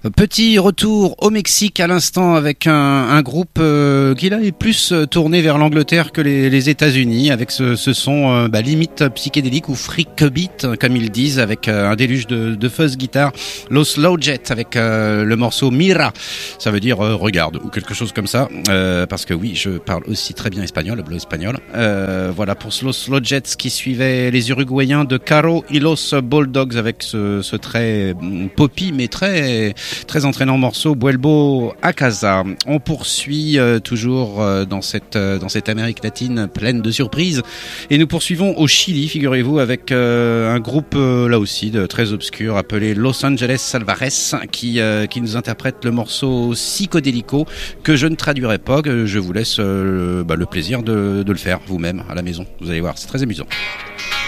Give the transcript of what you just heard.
Petit retour au Mexique à l'instant avec un groupe qui là est plus tourné vers l'Angleterre que les États-Unis, avec ce son limite psychédélique ou freak beat comme ils disent, avec un déluge de fuzz guitare. Los Slow Jet avec le morceau Mira, ça veut dire regarde ou quelque chose comme ça, parce que oui, je parle aussi très bien espagnol, le bleu espagnol. Voilà pour Los Slow Jets qui suivait les Uruguayens de Caro y Los Bulldogs avec ce très poppy mais très entraînant morceau Vuelvo a casa. On poursuit toujours dans cette Amérique latine pleine de surprises et nous poursuivons au Chili, figurez-vous, avec un groupe là aussi très obscur appelé Los Angeles Salvares qui nous interprète le morceau Psychodélico que je ne traduirai pas, que je vous laisse le plaisir de le faire vous-même à la maison. Vous allez voir, c'est très amusant.